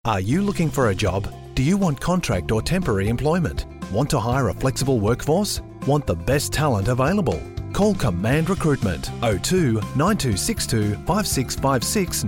Are you looking for a job? Do you want contract or temporary employment? Want to hire a flexible workforce? Want the best talent available? Call Command Recruitment 02 9262 5656